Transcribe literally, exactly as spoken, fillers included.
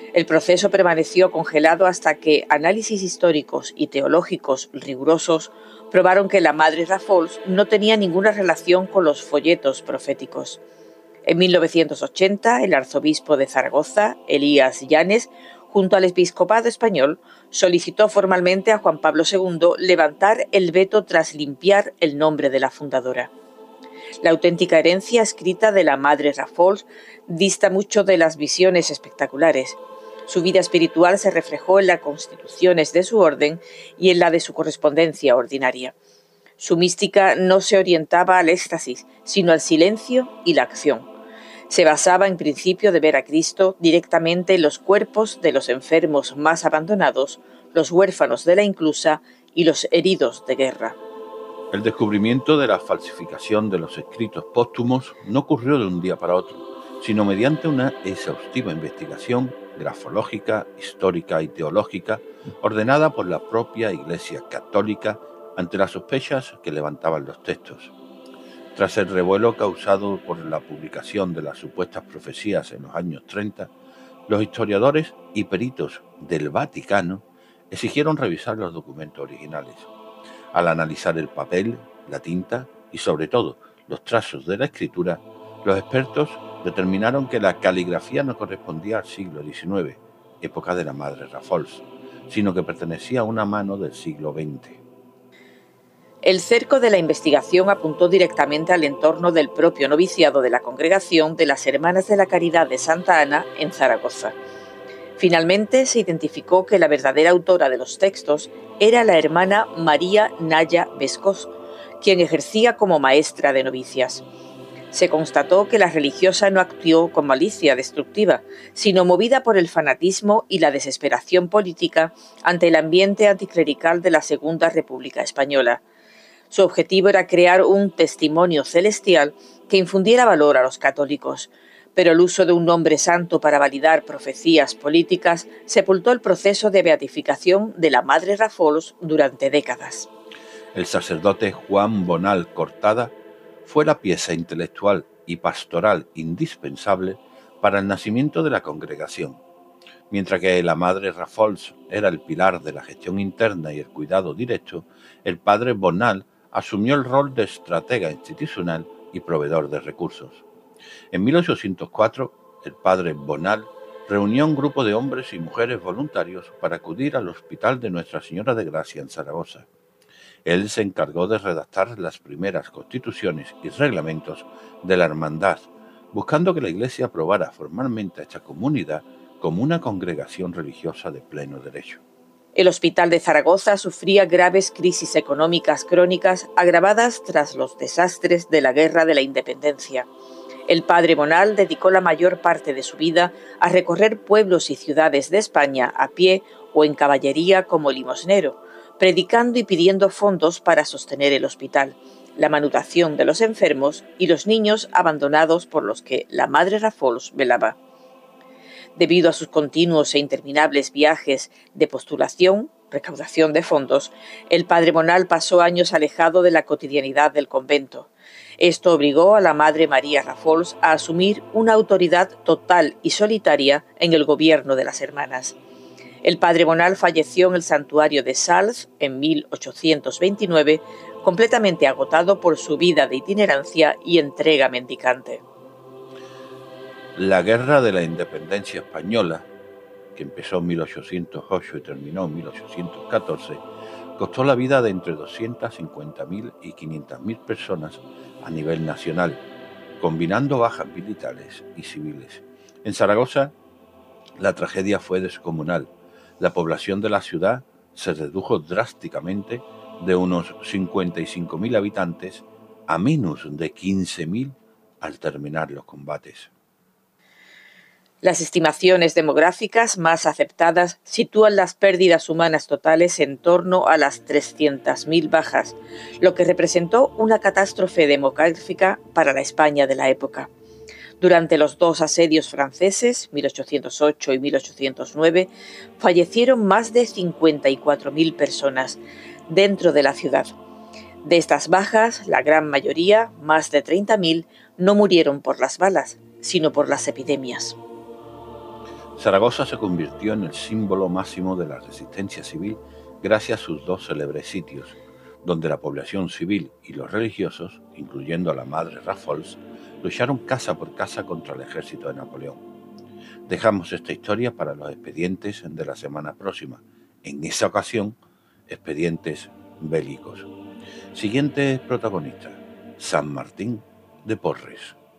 El proceso permaneció congelado hasta que análisis históricos y teológicos rigurosos probaron que la madre Rafols no tenía ninguna relación con los folletos proféticos. En mil novecientos ochenta, el arzobispo de Zaragoza, Elías Llanes, junto al episcopado español, solicitó formalmente a Juan Pablo segundo levantar el veto tras limpiar el nombre de la fundadora. La auténtica herencia escrita de la madre Rafols dista mucho de las visiones espectaculares. Su vida espiritual se reflejó en las constituciones de su orden y en la de su correspondencia ordinaria. Su mística no se orientaba al éxtasis, sino al silencio y la acción. Se basaba en principio de ver a Cristo directamente en los cuerpos de los enfermos más abandonados, los huérfanos de la inclusa y los heridos de guerra. El descubrimiento de la falsificación de los escritos póstumos no ocurrió de un día para otro, sino mediante una exhaustiva investigación grafológica, histórica y teológica ordenada por la propia Iglesia Católica ante las sospechas que levantaban los textos. Tras el revuelo causado por la publicación de las supuestas profecías en los años treinta, los historiadores y peritos del Vaticano exigieron revisar los documentos originales. Al analizar el papel, la tinta y sobre todo los trazos de la escritura, los expertos determinaron que la caligrafía no correspondía al siglo diecinueve, época de la madre Rafols, sino que pertenecía a una mano del siglo veinte. El cerco de la investigación apuntó directamente al entorno del propio noviciado de la Congregación de las Hermanas de la Caridad de Santa Ana en Zaragoza. Finalmente se identificó que la verdadera autora de los textos era la hermana María Naya Bescós, quien ejercía como maestra de novicias. Se constató que la religiosa no actuó con malicia destructiva, sino movida por el fanatismo y la desesperación política ante el ambiente anticlerical de la Segunda República Española. Su objetivo era crear un testimonio celestial que infundiera valor a los católicos, pero el uso de un nombre santo para validar profecías políticas sepultó el proceso de beatificación de la madre Rafols durante décadas. El sacerdote Juan Bonal Cortada fue la pieza intelectual y pastoral indispensable para el nacimiento de la congregación. Mientras que la madre Rafols era el pilar de la gestión interna y el cuidado directo, el padre Bonal asumió el rol de estratega institucional y proveedor de recursos. En mil ochocientos cuatro, el padre Bonal reunió un grupo de hombres y mujeres voluntarios para acudir al Hospital de Nuestra Señora de Gracia en Zaragoza. Él se encargó de redactar las primeras constituciones y reglamentos de la hermandad, buscando que la Iglesia aprobara formalmente a esta comunidad como una congregación religiosa de pleno derecho. El Hospital de Zaragoza sufría graves crisis económicas crónicas agravadas tras los desastres de la Guerra de la Independencia. El padre Bonal dedicó la mayor parte de su vida a recorrer pueblos y ciudades de España a pie o en caballería como limosnero, predicando y pidiendo fondos para sostener el hospital, la manutención de los enfermos y los niños abandonados por los que la madre Rafols velaba. Debido a sus continuos e interminables viajes de postulación, recaudación de fondos, el padre Bonal pasó años alejado de la cotidianidad del convento. Esto obligó a la madre María Rafols a asumir una autoridad total y solitaria en el gobierno de las hermanas. El padre Bonal falleció en el santuario de Sals en mil ochocientos veintinueve, completamente agotado por su vida de itinerancia y entrega mendicante. La Guerra de la Independencia Española, que empezó en mil ochocientos ocho y terminó en mil ochocientos catorce, costó la vida de entre doscientas cincuenta mil y quinientas mil personas a nivel nacional, combinando bajas militares y civiles. En Zaragoza, la tragedia fue descomunal. La población de la ciudad se redujo drásticamente de unos cincuenta y cinco mil habitantes a menos de quince mil al terminar los combates. Las estimaciones demográficas más aceptadas sitúan las pérdidas humanas totales en torno a las trescientas mil bajas, lo que representó una catástrofe demográfica para la España de la época. Durante los dos asedios franceses, mil ochocientos ocho y mil ochocientos nueve, fallecieron más de cincuenta y cuatro mil personas dentro de la ciudad. De estas bajas, la gran mayoría, más de treinta mil, no murieron por las balas, sino por las epidemias. Zaragoza se convirtió en el símbolo máximo de la resistencia civil gracias a sus dos célebres sitios, donde la población civil y los religiosos, incluyendo a la madre Rafols, lucharon casa por casa contra el ejército de Napoleón. Dejamos esta historia para los expedientes de la semana próxima, en esa ocasión, expedientes bélicos. Siguiente protagonista, San Martín de Porres.